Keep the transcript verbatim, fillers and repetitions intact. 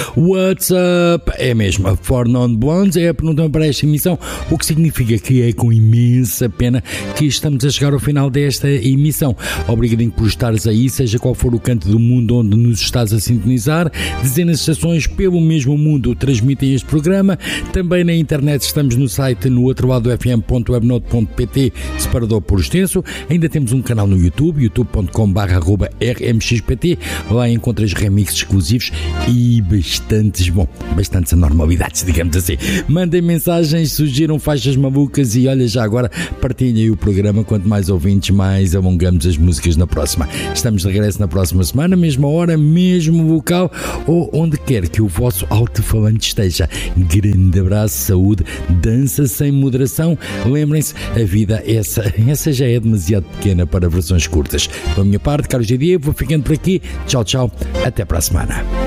What's up? É mesmo, a Four Non Blondes é a pergunta para esta emissão, o que significa que é com imensa pena que estamos a chegar ao final desta emissão. Obrigadinho por estares aí, seja qual for o canto do mundo onde nos estás a sintonizar. Dezenas de estações pelo mesmo mundo transmitem este programa. Também na internet estamos no site no outro lado f m ponto webnode ponto p t, separador por extenso. Ainda temos um canal no YouTube, youtube ponto com barra r m x p t. Lá encontras remixes exclusivos e bastantes, bom, bastantes anormalidades, digamos assim. Mandem mensagens, sugiram faixas malucas e olha, já agora partilhem o programa. Quanto mais ouvintes, mais alongamos as músicas na próxima. Estamos de regresso na próxima semana, mesma hora, mesmo local ou onde quer que o vosso alto-falante esteja. Grande abraço, saúde, dança sem moderação. Lembrem-se, a vida essa, essa já é demasiado pequena para versões curtas. Da minha parte, Carlos G D, vou ficando por aqui. Tchau, tchau. Até para a semana.